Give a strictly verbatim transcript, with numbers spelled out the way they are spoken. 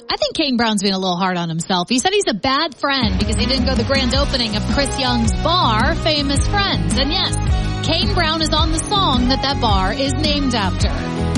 I think Kane Brown's being a little hard on himself. He said he's a bad friend because he didn't go to the grand opening of Chris Young's bar, Famous Friends. And yes, Kane Brown is on the song that that bar is named after.